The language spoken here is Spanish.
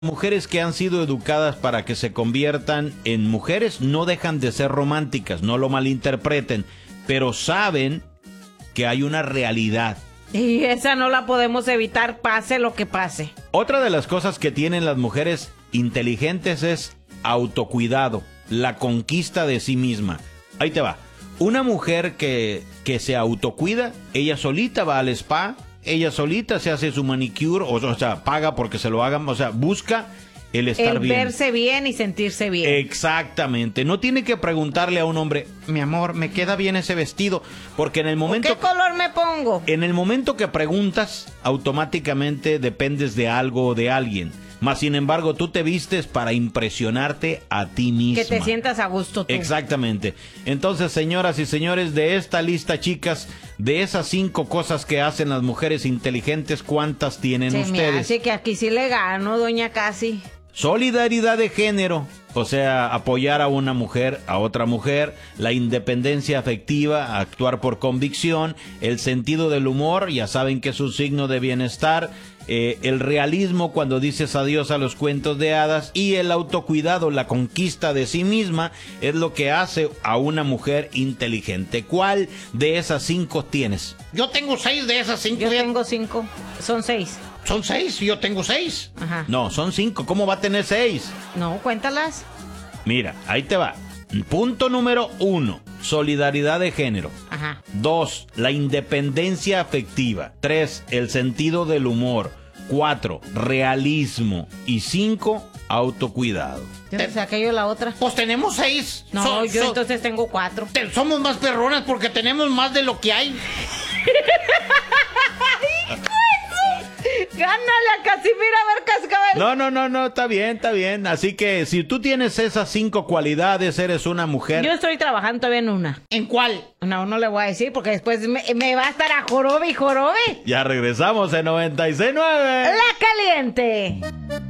Mujeres que han sido educadas para que se conviertan en mujeres no dejan de ser románticas, no lo malinterpreten, pero saben que hay una realidad. Y esa no la podemos evitar, pase lo que pase. Otra de las cosas que tienen las mujeres inteligentes es autocuidado, la conquista de sí misma. Ahí te va. Una mujer que se autocuida, ella solita va al spa, ella solita se hace su manicure, o sea, paga porque se lo hagan, o sea, busca el estar bien. El verse bien y sentirse bien. Exactamente. No tiene que preguntarle a un hombre, mi amor, ¿me queda bien ese vestido? Porque en el momento... ¿Qué color me pongo? En el momento que preguntas, automáticamente dependes de algo o de alguien. Mas, sin embargo, tú te vistes para impresionarte a ti misma. Que te sientas a gusto tú. Exactamente. Entonces, señoras y señores, de esta lista, chicas, de esas 5 cosas que hacen las mujeres inteligentes, ¿cuántas tienen ustedes? Así que aquí sí le gano, doña Casi. Solidaridad de género, o sea, apoyar a una mujer, a otra mujer, la independencia afectiva, actuar por convicción, el sentido del humor, ya saben que es un signo de bienestar, el realismo cuando dices adiós a los cuentos de hadas y el autocuidado, la conquista de sí misma, es lo que hace a una mujer inteligente. ¿Cuál de esas 5 tienes? Yo tengo 6 de esas 5. Yo tengo 5, son 6. Son 6 y yo tengo 6. Ajá. No, son 5. ¿Cómo va a tener 6? No, cuéntalas. Mira, ahí te va. Punto número 1, solidaridad de género. Ajá. 2, la independencia afectiva. 3, el sentido del humor. 4, realismo. Y 5, autocuidado. Yo te saqué yo la otra. Pues tenemos 6. No, yo entonces tengo 4. Somos más perronas porque tenemos más de lo que hay. Gánale a Casimira, a ver, Cascabel. No, está bien. Así que si tú tienes esas 5 cualidades, eres una mujer. Yo estoy trabajando todavía en una. ¿En cuál? No le voy a decir porque después me va a estar a jorobe y jorobe. Ya regresamos en 96.9. La Caliente.